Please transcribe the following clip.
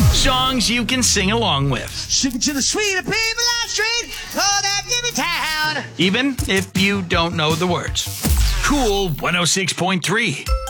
Songs you can sing along with. Sugar to the sweet people on street, oh, that give me town. Even if you don't know the words. Cool 106.3.